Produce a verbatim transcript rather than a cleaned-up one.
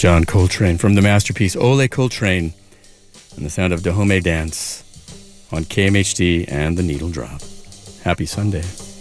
John Coltrane from the masterpiece Ole Coltrane and the sound of Dahomey Dance on K M H D and the Needle Drop. Happy Sunday.